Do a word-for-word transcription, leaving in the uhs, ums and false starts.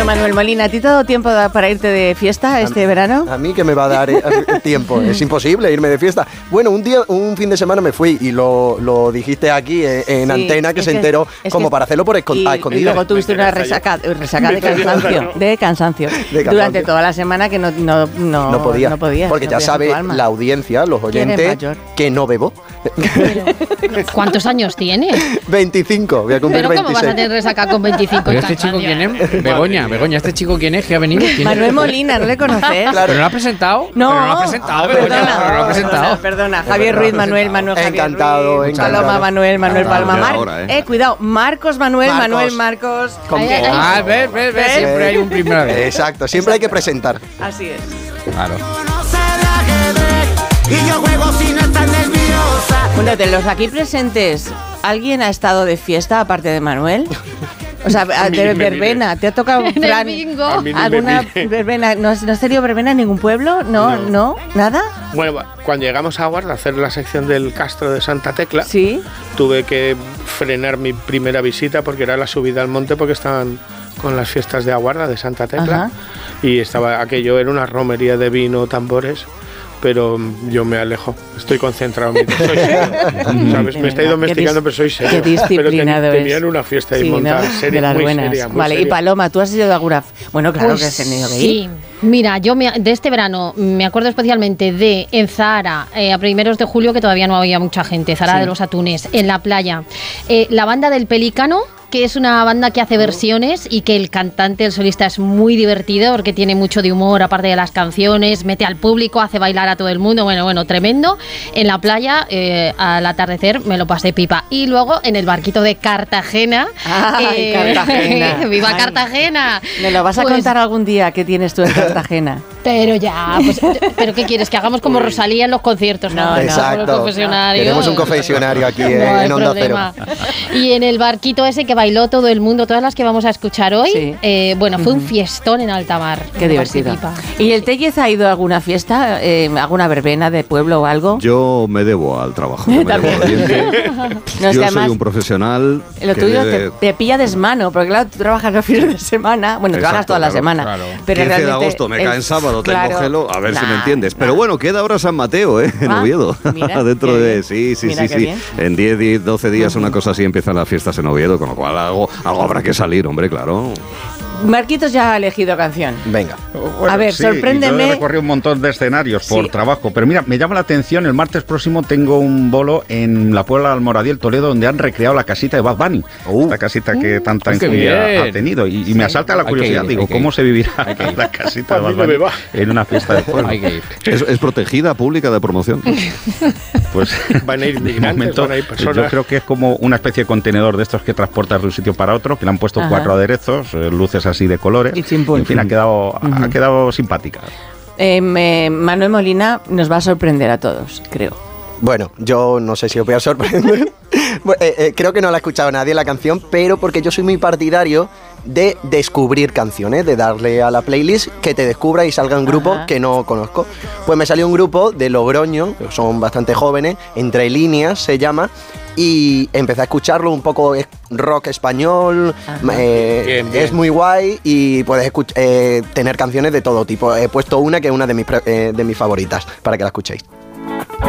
Bueno, Manuel Molina, ¿a ti te ha dado tiempo para irte de fiesta este a, verano? A mí que me va a dar eh, tiempo, es imposible irme de fiesta. Bueno, un día, un fin de semana me fui y lo, lo dijiste aquí en, en sí, antena que se que, enteró como que, para hacerlo por escond- y, a escondidas. Y luego tuviste una resaca, resaca de, cansancio, de cansancio, de cansancio durante toda la semana que no, no, no, no podía. No podías, porque no ya sabe la audiencia, los oyentes, que no bebo. ¿Cuántos años tienes? veinticinco, voy a cumplir ¿Pero cómo veintiséis. vas a tener resaca con veinticinco? ¿Pero este chico quién es? Begoña, Begoña, ¿este chico quién es? ¿Que ha venido? ¿Quién Manuel es? Molina, ¿no le conoces? Claro. ¿Pero no lo ha presentado? No, pero no lo ha presentado, Begoña, perdona, pero no lo ha presentado. Perdona, perdona. Javier Ruiz, Manuel, Manuel, Javier encantado, Ruiz, encantado. Paloma, Manuel, Manuel, Paloma, Mar ahora, eh. eh, cuidado, Marcos, Manuel, Marcos. Manuel, Marcos. ¿Con Ay, qué? ay, ay. Ah, ves, ves, ves, siempre hay un primera vez. Exacto, siempre hay que presentar. Así es. Claro. Y yo juego sin estar nerviosa. Bueno, de los aquí presentes, ¿alguien ha estado de fiesta aparte de Manuel? O sea, de verbena, ¿te ha tocado En plan, el bingo. A mí ni me alguna mire. verbena? ¿No has, ¿No has tenido verbena en ningún pueblo? ¿No? ¿No? No. ¿Nada? Bueno, cuando llegamos a Guarda a hacer la sección del Castro de Santa Tecla, Sí. tuve que frenar mi primera visita porque era la subida al monte porque estaban con las fiestas de Aguarda de Santa Tecla. Ajá. Y estaba aquello, era una romería de vino, tambores. Pero yo me alejo, estoy concentrado en mi soy serio, ¿sabes? Me estoy domesticando, pero soy serio. Qué disciplinado pero ten, es. tenían una fiesta Sí, y montada, ¿no? seria, de las muy buenas. seria, muy Vale, seria. y Paloma, ¿tú has ido de alguna? f- Bueno, claro Pues que has tenido que ir. sí, mira, yo me, de este verano me acuerdo especialmente de en Zahara, eh, a primeros de julio, que todavía no había mucha gente, Zahara Sí. de los Atunes, en la playa. Eh, la banda del Pelícano, que es una banda que hace versiones y que el cantante, el solista, es muy divertido porque tiene mucho de humor, aparte de las canciones, mete al público, hace bailar a todo el mundo, bueno, bueno, tremendo. En la playa, eh, al atardecer, me lo pasé pipa. Y luego en el barquito de Cartagena. ¡Ay, Cartagena! ¡Viva Ay. Cartagena! ¿Me lo vas a Pues, contar algún día qué tienes tú en Cartagena? Pero ya, pues, ¿pero qué quieres? ¿Que hagamos como Rosalía en los conciertos? No, No, no. Exacto. Los confesionarios. Tenemos un confesionario aquí en, No hay en Onda problema. Cero. Y en el barquito ese que bailó todo el mundo, todas las que vamos a escuchar hoy, Sí. eh, bueno, fue un fiestón en alta mar. Qué Me pasé divertido. pipa. ¿Y el Tellez ha ido a alguna fiesta, eh, alguna verbena de pueblo o algo? Yo me debo al trabajo. yo me debo al oyente. No, es que Yo además soy un profesional. lo que tuyo te, debe- te pilla desmano, porque claro, tú trabajas los fines de semana, bueno, trabajas Exacto, toda la claro, semana, claro. pero quince de realmente agosto me es- cae en sábado, tengo claro, gelo, a ver si me nah, entiendes. Pero nah. bueno, queda ahora San Mateo, ¿eh? En Ah, Oviedo. mira, Dentro qué de. bien. Sí, sí, Mira sí, qué sí. bien. En diez, diez, doce días, una cosa así, empiezan las fiestas en Oviedo, con lo cual algo, algo habrá que salir, hombre, claro. Marquitos ya ha elegido canción. Venga. Bueno, A ver, sí, sorpréndeme. Yo he recorrido un montón de escenarios por Sí. trabajo, pero mira, me llama la atención, el martes próximo tengo un bolo en la Puebla de Almoradí, Toledo, donde han recreado la casita de Bad Bunny. Uh. La casita que tanta Qué infundia bien. ha tenido. Y, y me asalta la Hay que curiosidad, ir, digo, hay que ¿cómo ir. se vivirá Hay que ir. la casita de A Bad mí no me Bunny va. en una fiesta de pueblo? Hay que ir. Es, es protegida, pública, de promoción. Pues Van a ir de migrantes, momento, van a ir personas. yo creo que es como una especie de contenedor de estos que transportas de un sitio para otro, que le han puesto Ajá. cuatro aderezos, eh, luces así de colores. Y chimpún. En fin, ha quedado, ha quedado simpática. Eh, me- Manuel Molina nos va a sorprender a todos, creo. Bueno, yo no sé si os voy a sorprender. Bueno, eh, eh, creo que no la ha escuchado nadie la canción, pero porque yo soy muy partidario de descubrir canciones, de darle a la playlist que te descubra y salga un grupo Ajá. que no conozco. Pues me salió un grupo de Logroño, son bastante jóvenes, Entre Líneas se llama, y empecé a escucharlo, un poco es rock español, Ajá. eh, Bien, bien. es muy guay y puedes escuch- eh, tener canciones de todo tipo. He puesto una que es una de mis, pre- eh, de mis favoritas, para que la escuchéis.